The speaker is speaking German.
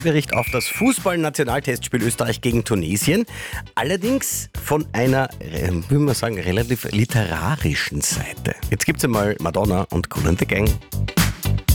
Bericht auf das Fußball-Nationaltestspiel Österreich gegen Tunesien. Allerdings von einer, wie man sagen, relativ literarischen Seite. Jetzt gibt's einmal Madonna und Kool and the Gang.